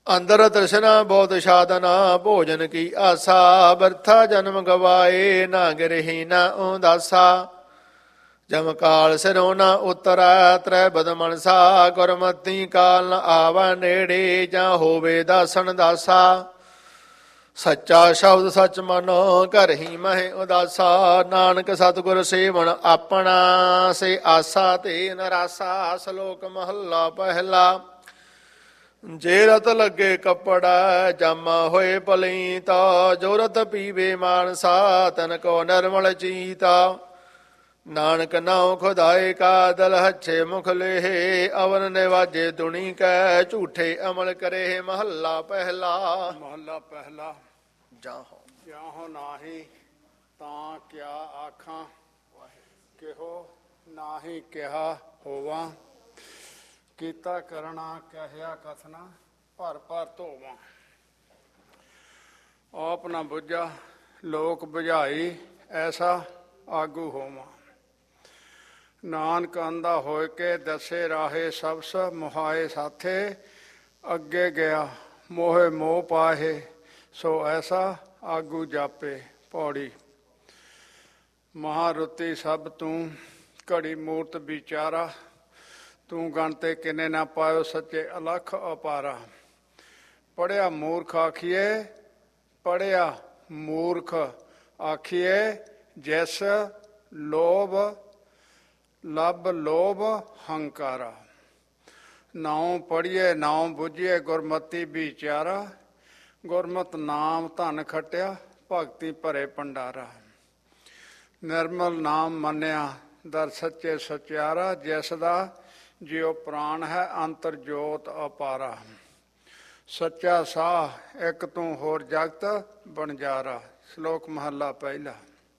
ਅੰਦਰ ਤ੍ਰਿਸ਼ਨਾ ਬਹੁਤ ਸਾਧਨਾ, ਭੋਜਨ ਕੀ ਆਸਾ, ਬਰਥਾ ਜਨਮ ਗਵਾਏ, ਨਾ ਗਿਰਹੀ ਨਾ ਉਦਾਸਾ। ਜਮ ਕਾਲ ਸਿਰੋਂ ਨਾ ਉਤਰੈ, ਤ੍ਰੈ ਬਦ ਮਨਸਾ, ਗੁਰਮਤੀ ਕਾਲ ਨ ਆਵੈ ਨੇੜੇ, ਜਾਂ ਹੋਵੇ ਦਾਸਨ ਦਾਸਾ। ਸੱਚਾ ਸ਼ਬਦ ਸੱਚ ਮਨ, ਘਰ ਹੀ ਮਹਿ ਉਦਾਸਾ, ਨਾਨਕ ਸਤਿਗੁਰ ਸੇਵਨ ਆਪਣਾ, ਸੇ ਆਸਾ ਤੇ ਨਰਾਸਾ। ਸ਼ਲੋਕ ਮਹੱਲਾ ਪਹਿਲਾ। ਜੇ ਰਤ ਲੱਗੇ ਕੱਪੜਾ, ਜਾਮਾ ਹੋਏ ਪਲੀਤਾ, ਜੋ ਰਤ ਪੀਵੇ ਮਾਨਸਾ, ਤਨ ਕੋ ਨਿਰਮਲ ਚੀਤਾ। ਨਾਨਕ ਨਾਉ ਖੁਦਾਏ ਕਾ, ਦਲ ਹੱਛੇ ਮੁਖ ਲੇਹ, ਅਵਨ ਨਿਵਾਜੇ ਦੁਨੀ ਕੈ, ਝੂਠੇ ਅਮਲ ਕਰੇ। ਮਹੱਲਾ ਪਹਿਲਾ। ਮਹੱਲਾ ਪਹਿਲਾ। ਜਾਹੋ ਨਾਹੀ ਤਾਂ ਕਿਆ ਆਖਾਂ, ਕਿਹੋ ਨਾਹੀ ਕਿਹਾ ਹੋਵਾਂ। ਕੀਤਾ ਕਰਨਾ ਕਹਿਆ ਕਥਨਾ, ਭਰ ਭਰ ਧੋਵਾਂ। ਆਪ ਨਾ ਬੁੱਝਾ ਲੋਕ ਬੁਝਾਈ, ਐਸਾ ਆਗੂ ਹੋਵਾਂ। ਨਾਨਕ ਅੰਧਾ ਹੋਇ ਕੇ ਦਸੇ ਰਾਹੇ, ਸਬਸ ਮੁਹਾਏ ਸਾਥੇ। ਅੱਗੇ ਗਿਆ ਮੋਹੇ ਮੋਹ ਪਾਹੇ, ਸੋ ਐਸਾ ਆਗੂ ਜਾਪੇ। ਪੌੜੀ। ਮਹਾਰੁਤੀ ਸਭ ਤੂੰ, ਘੜੀ ਮੂਰਤ ਵਿਚਾਰਾ। ਤੂੰ ਗਣ ਤੇ ਕਿਨੇ ਨਾ ਪਾਇਓ, ਸੱਚੇ ਅਲਖ ਅਪਾਰਾ। ਪੜ੍ਹਿਆ ਮੂਰਖ ਆਖੀਏ, ਪੜ੍ਹਿਆ ਮੂਰਖ ਆਖੀਏ, ਜਿਸ ਲੋਭ ਲੱਭ ਲੋਭ ਹੰਕਾਰਾ। ਨਾਉ ਪੜ੍ਹੀਏ ਨਾਉ ਬੁੱਝੀਏ, ਗੁਰਮਤੀ ਵਿਚਾਰਾ। ਗੁਰਮਤਿ ਨਾਮ ਧਨ ਖਟਿਆ, ਭਗਤੀ ਭਰੇ ਭੰਡਾਰਾ। ਨਿਰਮਲ ਨਾਮ ਮੰਨਿਆ, ਦਰ ਸੱਚੇ ਸਚਿਆਰਾ। ਜਿਸ ਦਾ ਜਿਉ ਪ੍ਰਾਣ ਹੈ, ਅੰਤਰ ਜੋਤ ਅਪਾਰਾ। ਸੱਚਾ ਸਾਹ ਇੱਕ ਤੂੰ, ਹੋਰ ਜਗਤ ਬਣਜਾਰਾ। ਸ਼ਲੋਕ ਮਹੱਲਾ ਪਹਿਲਾ।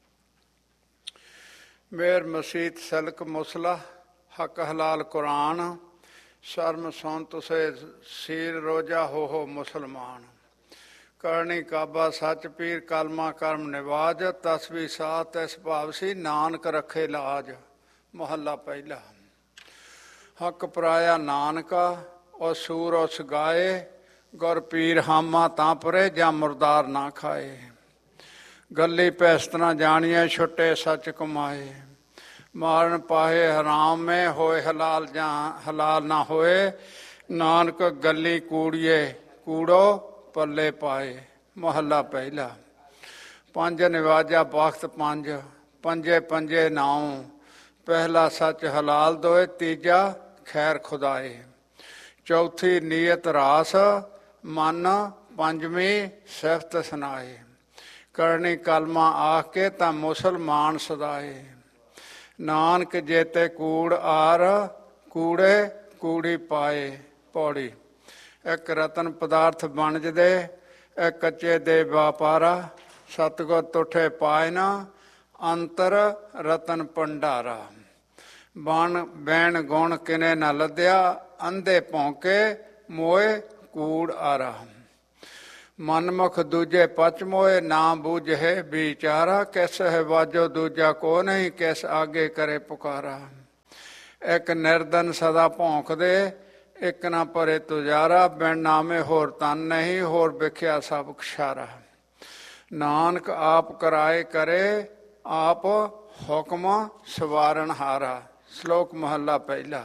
ਮੇਰ ਮਸੀਤ ਸਲਕ ਮੁਸਲਾ, ਹੱਕ ਹਲਾਲ ਕੁਰਾਨ। ਸ਼ਰਮ ਸੌਨ ਤੁਸੇ ਸੀਰ, ਰੋਜਾ ਹੋ ਮੁਸਲਮਾਨ। ਕਰਨੀ ਕਾਬਾ ਸੱਚ ਪੀਰ, ਕਲਮਾ ਕਰਮ ਨਿਵਾਜ। ਤਸਵੀ ਸਾਹ ਤਿਸ ਭਾਵ ਸੀ, ਨਾਨਕ ਰੱਖੇ ਲਾਜ। ਮਹੱਲਾ ਪਹਿਲਾ। ਹੱਕ ਪਰਾਇਆ ਨਾਨਕਾ, ਉਹ ਸੂਰ ਉਸ ਗਾਏ। ਗੁਰ ਪੀਰ ਹਾਮਾ ਤਾਂ ਪਰੇ, ਜਾਂ ਮੁਰਦਾਰ ਨਾ ਖਾਏ। ਗੱਲੀ ਪੈਸਤ ਨਾ ਜਾਣੀਏ, ਛੁੱਟੇ ਸੱਚ ਕਮਾਏ। ਮਾਰਨ ਪਾਹੇ ਹਰਾਮ ਮੇ, ਹੋਏ ਹਲਾਲ ਜਾਂ ਹਲਾਲ ਨਾ ਹੋਏ। ਨਾਨਕ ਗੱਲੀ ਕੂੜੀਏ, ਕੂੜੋ ਪੱਲੇ ਪਾਏ। ਮਹੱਲਾ ਪਹਿਲਾ। ਪੰਜ ਨਿਵਾਜਾ ਬਖਤ ਪੰਜ, ਪੰਜੇ ਪੰਜੇ ਨਾਉ। ਪਹਿਲਾ ਸੱਚ ਹਲਾਲ ਦੋਏ, ਤੀਜਾ ਖੈਰ ਖੁਦਾਏ। ਚੌਥੀ ਨੀਅਤ ਰਾਸ, ਮਨ ਪੰਜਵੀਂ ਸਿਫਤ ਸੁਨਾਏ। ਕਰਨੀ ਕਲਮਾ ਆਖ ਕੇ, ਤਾਂ ਮੁਸਲਮਾਨ ਸਦਾਏ। ਨਾਨਕ ਜੇਤੇ ਕੂੜ ਆਰ, ਕੂੜੇ ਕੂੜੀ ਪਾਏ। ਪੌੜੀ। ਇੱਕ ਰਤਨ ਪਦਾਰਥ ਬਣਜਦੇ, ਇੱਕ ਕੱਚੇ ਦੇ ਵਪਾਰਾ। ਸਤਿਗੁਰ ਤੁਠੇ ਪਾਏ ਨਾ, ਅੰਤਰ ਰਤਨ ਭੰਡਾਰਾ। ਬਣ ਬੈਣ ਗੁਣ ਕਿਨੇ ਨਾ ਲੱਦਿਆ, ਅੰਧੇ ਭੌਂਕੇ ਮੋਏ ਕੂੜ ਆਰਾ। ਮਨਮੁਖ ਦੂਜੇ ਪਚ ਮੋਏ, ਨਾ ਬੂਝੇ ਵਿਚਾਰਾ। ਕਿਸ ਹੈ ਵਾਜੋ ਦੂਜਾ ਕੋ ਨਹੀਂ, ਕਿਸ ਆਗੇ ਕਰੇ ਪੁਕਾਰਾ। ਇੱਕ ਨਿਰਦਨ ਸਦਾ ਭੌਂਕਦੇ, ਇੱਕ ਨਾ ਭਰੇ ਤੁਜਾਰਾ। ਬਿਨ ਨਾਮੇ ਹੋਰ ਤਨ ਨਹੀਂ, ਹੋਰ ਵਿਖਿਆ ਸਭ ਖਸ਼ਾਰਾ। ਨਾਨਕ ਆਪ ਕਰਾਏ ਕਰੇ, ਆਪ ਹੁਕਮ ਸਵਾਰਨ ਹਾਰਾ। ਸ਼ਲੋਕ ਮਹੱਲਾ ਪਹਿਲਾ।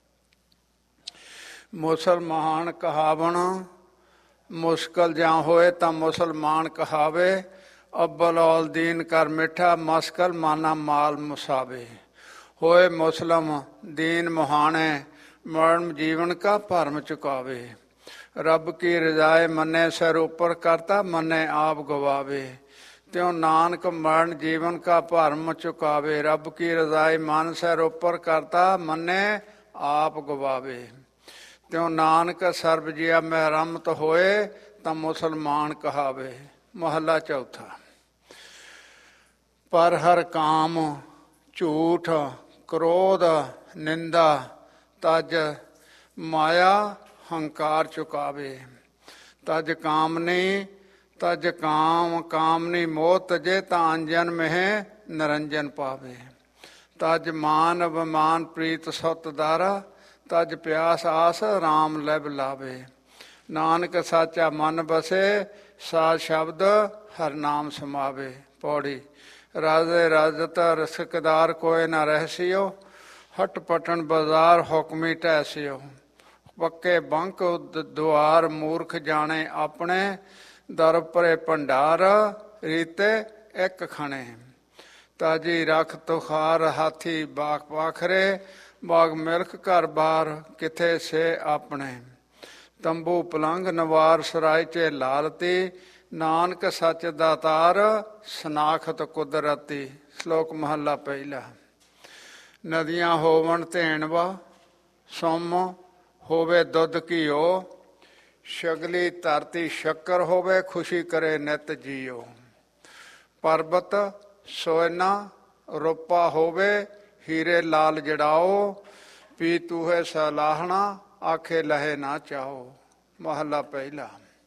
ਮੁਸਲਮਾਨ ਕਹਾਵਣ, ਮੁਸ਼ਕਲ ਜਾਂ ਹੋਏ ਤਾਂ ਮੁਸਲਮਾਨ ਕਹਾਵੇ। ਅੱਬਲ ਔਲ ਦੀਨ ਕਰ ਮਿੱਠਾ, ਮਸਕਲ ਮਾਨਾ ਮਾਲ ਮੁਸਾਵੇ। ਹੋਏ ਮੁਸਲਮ ਦੀਨ ਮੁਹਾਣੇ, ਮਰਨ ਜੀਵਨ ਕਾ ਭਰਮ ਚੁਕਾਵੇ। ਰੱਬ ਕੀ ਰਜ਼ਾਏ ਮੰਨੇ, ਸਿਰ ਉੱਪਰ ਕਰਤਾ ਮੰਨੇ ਆਪ ਗਵਾਵੇ। त्यों नानक मरण जीवन का भरम चुकावे। रब की रजाई मन सिर उपर करता मन्ने आप गवावे। त्यों नानक सर्ब जिया महरमत होए तो मुसलमान कहावे। महला चौथा। पर हर काम झूठ क्रोध निंदा तज माया हंकार चुकावे। तज कामनी तज कामनी मोह तजे तांजन में निरंजन पावे। तज मान अभिमान प्रीत सुत दारा तज प्यास आस राम लैब लावे। ਨਾਨਕ ਸਾਚਾ ਮਨ ਬਸੇ, ਸਾਧ ਸ਼ਬਦ ਹਰ ਨਾਮ ਸਮਾਵੇ। ਪੌੜੀ। ਰਾਜੇ ਰਾਜਤ ਰਸਕਦਾਰ ਕੋਇ ਨਾ ਰਹਿਸਿਓ, ਹਟ ਪਟਣ ਬਾਜ਼ਾਰ ਹੁਕਮੀ ਢਹਿਸਿਓ। ਪੱਕੇ ਬੰਕ ਦੁਆਰ ਮੂਰਖ ਜਾਣੇ ਆਪਣੇ, ਦਰ ਭਰੇ ਭੰਡਾਰ ਰੀਤੇ ਇੱਕ ਖਣੇ। ਤਾਜੀ ਰੱਖ ਤੁਖਾਰ ਹਾਥੀ ਬਾਖ ਪਾਖਰੇ, ਬਾਗ ਮਿਲਕ ਘਰ ਬਾਰ ਕਿਥੇ ਸੇ ਆਪਣੇ। ਤੰਬੂ ਪਲੰਗ ਨਵਾਰ ਸਰਾਏ ਚ ਲਾਲਤੀ, ਨਾਨਕ ਸੱਚ ਦਾਤਾਰ ਸਨਾਖਤ ਕੁਦਰਤੀ। ਸ਼ਲੋਕ ਮਹੱਲਾ ਪਹਿਲਾ। ਨਦੀਆਂ ਹੋਵਣ ਧੇਣਵਾ, ਸੁੰਮ ਹੋਵੇ ਦੁੱਧ ਘੀਓ, ਸ਼ਗਲੀ ਧਰਤੀ ਸ਼ੱਕਰ ਹੋਵੇ, ਖੁਸ਼ੀ ਕਰੇ ਨਿਤ ਜੀਓ। ਪਰਬਤ ਸੋਇਨਾ ਰੂਪਾ ਹੋਵੇ, ਹੀਰੇ ਲਾਲ ਜੜਾਓ, ਪੀ ਤੂਹੇ ਸਲਾਹਣਾ ਆਖੇ ਲਹੇ ਨਾ ਚਾਹੋ। ਮਹੱਲਾ ਪਹਿਲਾ।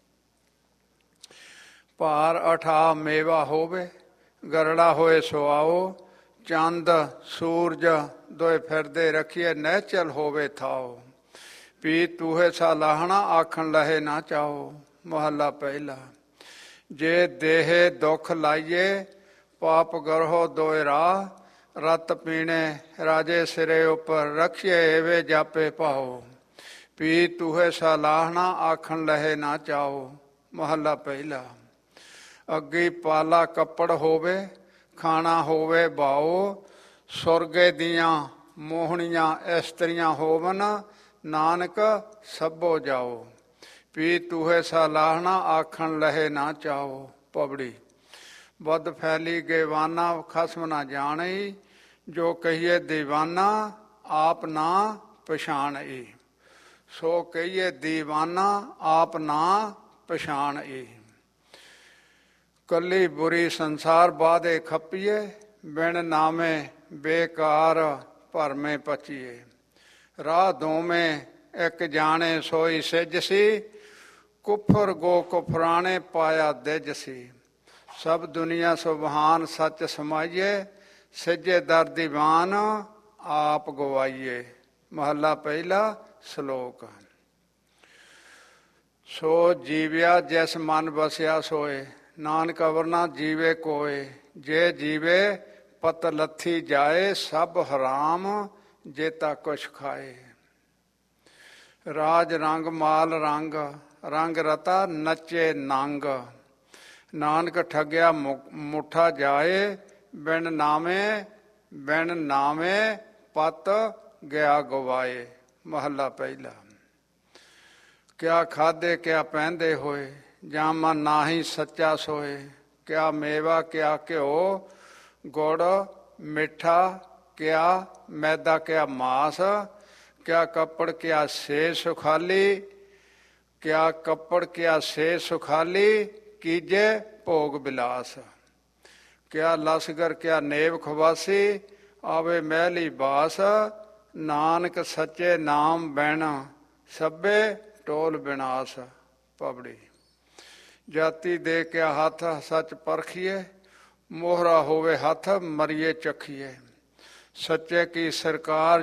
ਭਾਰ ਅਠਾ ਮੇਵਾ ਹੋਵੇ, ਗਰੜਾ ਹੋਏ ਸੁਆਓ, ਚੰਦ ਸੂਰਜ ਦੋਏ ਫਿਰਦੇ ਰੱਖੀਏ, ਨਹਿਚਲ ਹੋਵੇ ਥਾਓ। ਪੀ ਤੂਹੇ ਸਲਾਹਣਾ ਆਖਣ ਲਹੇ ਨਾ ਚਾਹੋ। ਮਹੱਲਾ ਪਹਿਲਾ। ਜੇ ਦੇਹੇ ਦੁੱਖ ਲਾਈਏ, ਪਾਪ ਗਰਹੋ ਦੋਇ ਰਾਹ, ਰਤ ਪੀਣੇ ਰਾਜੇ ਸਿਰੇ ਉੱਪਰ, ਰਖੀਏ ਏਵੇ ਜਾਪੇ ਪਾਓ। ਪੀ ਤੂਹੇ ਸਲਾਹਣਾ ਆਖਣ ਲਹੇ ਨਾ ਚਾਹੋ। ਮਹੱਲਾ ਪਹਿਲਾ। ਅੱਗੀ ਪਾਲਾ ਕੱਪੜ ਹੋਵੇ, ਖਾਣਾ ਹੋਵੇ ਬਾਓ, ਸੁਰਗੇ ਦੀਆਂ ਮੋਹਣੀਆਂ ਇਸਤਰੀਆਂ ਹੋਵਨ, ਨਾਨਕ ਸਭੋ ਜਾਓ। ਪੀ ਤੂਹੇ ਸਲਾਹਣਾ ਆਖਣ ਲਹੇ ਨਾ ਚਾਹੋ। ਪਬੜੀ। ਬਦ ਫੈਲੀ ਗੇਵਾਨਾ ਖਸਮ ਨਾ ਜਾਣਈ, ਜੋ ਕਹੀਏ ਦੀਵਾਨਾ ਆਪ ਨਾ ਪਛਾਣਈ। ਸੋ ਕਹੀਏ ਦੀਵਾਨਾ ਆਪ ਨਾ ਪਛਾਣਈ। ਕੱਲੀ ਬੁਰੀ ਸੰਸਾਰ ਬਾਧੇ ਖੱਪੀਏ, ਬਿਨ ਨਾਮੇ ਬੇਕਾਰ ਭਰਮੇ ਪਚੀਏ। ਰਾਹ ਦੋਵੇਂ ਇੱਕ ਜਾਣੇ ਸੋਈ ਸਿੱਜ ਸੀ, ਕੁਫਰ ਗੋ ਕੁਫਰਾਣੇ ਪਾਇਆ ਦਿਜ ਸੀ। ਸਭ ਦੁਨੀਆ ਸੁਭਾਨ ਸੱਚ ਸਮਾਈਏ, ਸਿੱਜੇ ਦਰ ਦੀਵਾਨ ਆਪ ਗਵਾਈਏ। ਮਹੱਲਾ ਪਹਿਲਾ। ਸ਼ਲੋਕ। ਸੋ ਜੀਵਿਆ ਜਿਸ ਮਨ ਬਸਿਆ ਸੋਏ, ਨਾਨਕ ਅਵਰ ਨਾ ਜੀਵੇ ਕੋਏ। ਜੇ ਜੀਵੇ ਪਤ ਲੱਥੀ ਜਾਏ, ਸਭ ਹਰਾਮ ਜੇਤਾ ਕੁਛ ਖਾਏ। ਰਾਜ ਰੰਗ ਮਾਲ ਰੰਗ, ਰੰਗ ਰਤਾ ਨੱਚੇ ਨੰਗ। ਨਾਨਕ ਠੱਗਿਆ ਮੁੱਠਾ ਜਾਏ, ਬਿਨ ਨਾਵੇਂ ਪਤ ਗਿਆ ਗਵਾਏ। ਮਹੱਲਾ ਪਹਿਲਾ। ਕਿਆ ਖਾਧੇ ਕਿਆ ਪਹਿਨਦੇ ਹੋਏ, ਜਾਂ ਮਨ ਨਾਹੀ ਸੱਚਾ ਸੋਏ। ਕਿਆ ਮੇਵਾ ਕਿਆ ਘਿਓ, ਗੁੜ ਮਿੱਠਾ ਕਿਆ ਮੈਦਾ ਕਿਆ ਮਾਸ। ਕਿਆ ਕੱਪੜ ਕਿਆ ਸੇ ਸੁਖਾਲੀ, ਕਿਆ ਕੱਪੜ ਕਿਆ ਸੇ ਸੁਖਾਲੀ, ਕੀਜੇ ਭੋਗ ਬਿਲਾਸ। ਕਿਆ ਲਸਗਰ ਕਿਆ ਨੇਵ ਖਵਾਸੀ, ਆਵੇ ਮਹਿਲੀ ਬਾਸ। ਨਾਨਕ ਸੱਚੇ ਨਾਮ ਬਿਨ, ਸਭੇ ਟੋਲ ਬਿਨਾਸ। ਪਬੜੀ। ਜਾਤੀ ਦੇ ਕਿਆ ਹੱਥ ਸੱਚ ਪਰਖੀਏ, ਮੋਹਰਾ ਹੋਵੇ ਹੱਥ ਮਰੀਏ ਚੱਖੀਏ। ਸੱਚੇ ਕੀ ਸਰਕਾਰ